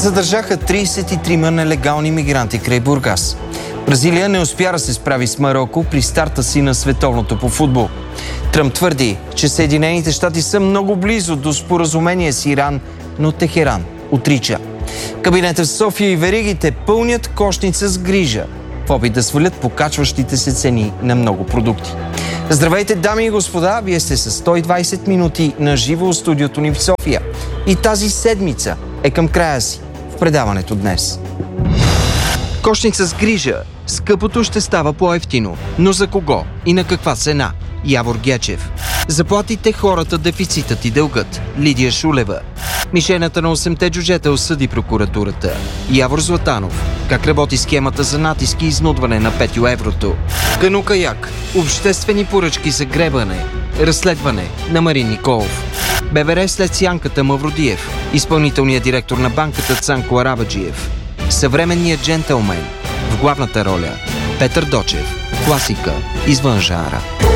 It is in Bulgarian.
Задържаха 33 нелегални мигранти край Бургас. Бразилия не успя да се справи с Мароко при старта си на световното по футбол. Тръмп твърди, че Съединените щати са много близо до споразумение с Иран, но Техеран отрича. Кабинетът в София и веригите пълнят кошница с грижа в опит да свалят покачващите се цени на много продукти. Здравейте, дами и господа! Вие сте с 120 минути на живо от студиото ни в София. И тази седмица е към края си в предаването днес. Кошница с грижа. Скъпото ще става по-евтино. Но за кого и на каква цена? Явор Гечев. Заплатите хората, дефицитът и дългът. Лидия Шулева. Мишената на 8-те джуджета осъди прокуратурата. Явор Златанов. Как работи схемата за натиск и изнудване на 5 еврото. Кану-каяк. Обществени поръчки за гребане. Разследване на Марин Николов. ББР след сянката Мавродиев. Изпълнителният директор на банката Цанко Арабаджиев. Съвременният джентълмен. В главната роля Петър Дочев. Класика извън жанра.